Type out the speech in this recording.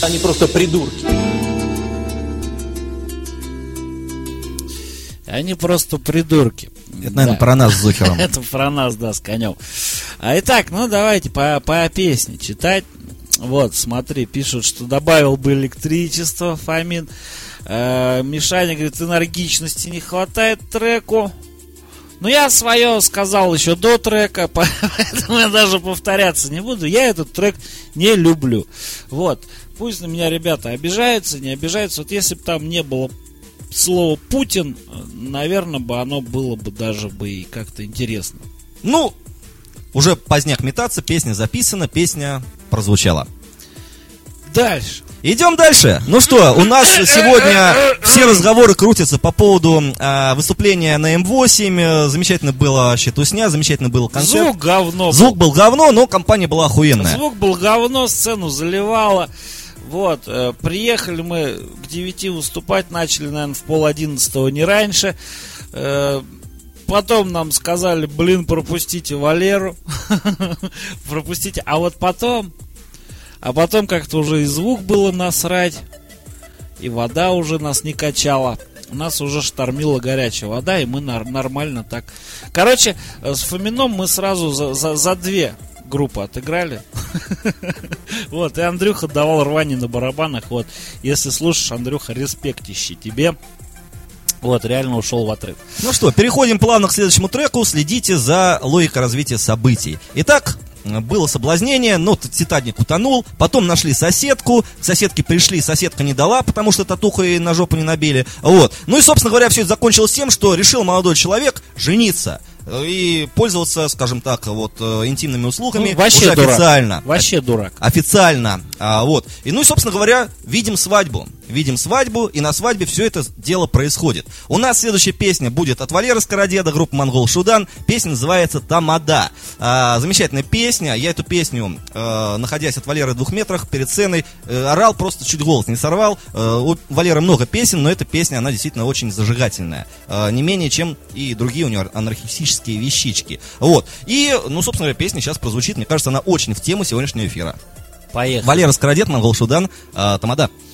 Они просто придурки. Они просто придурки. Это, наверное, про нас с Зухером. Это про нас, да, с конем. Итак, ну давайте по песне читать. Вот, смотри, пишут, что добавил бы электричество, Фомин. Мишаня говорит, энергичности не хватает треку. Ну, я свое сказал еще до трека, поэтому я даже повторяться не буду. Я этот трек не люблю. Вот, пусть на меня ребята обижаются, не обижаются. Вот если бы там не было слова Путин, наверное, бы оно было бы даже бы и как-то интересно. Ну, уже поздняк метаться, песня записана, песня прозвучала. Дальше. Идем дальше. Ну что, у нас сегодня все разговоры крутятся по поводу выступления на М8. Замечательно было вообще тусня, замечательно был концерт. Звук говно. Звук был говно, но компания была охуенная. Звук был говно, сцену заливало. Вот, приехали мы к 9 выступать, начали, наверное, в 10:30, не раньше. Потом нам сказали, блин, пропустите Валеру. Пропустите. А потом как-то уже и звук было насрать, и вода уже нас не качала. Нас уже штормила горячая вода, и мы нормально так. Короче, с Фомином мы сразу за две группы отыграли. Вот, и Андрюха давал рвани на барабанах. Вот, если слушаешь, Андрюха, респектище тебе. Вот, реально ушел в отрыв. Ну что, переходим плавно к следующему треку. Следите за логикой развития событий. Итак, было соблазнение, но Титаник утонул. Потом нашли соседку. К соседке пришли, соседка не дала, потому что татухой на жопу не набили. Вот. Ну и, собственно говоря, все это закончилось тем, что решил молодой человек жениться и пользоваться, скажем так, вот интимными услугами вообще уже дурак. официально. Вообще дурак. Официально. Вот. И, ну и, собственно говоря, видим свадьбу. Видим свадьбу, и на свадьбе все это дело происходит. У нас следующая песня будет от Валеры Скородеда, группа Монгол Шудан. Песня называется «Тамада». Замечательная песня. Я эту песню, находясь от Валеры в 2 метрах перед сценой, орал, просто чуть голос не сорвал. У Валеры много песен, но эта песня, она действительно очень зажигательная. Не менее, чем и другие у нее анархистические вещички. Вот. И, ну, собственно говоря, песня сейчас прозвучит. Мне кажется, она очень в тему сегодняшнего эфира. Поехали. Валера Скородед, Монгол Шудан, «Тамада».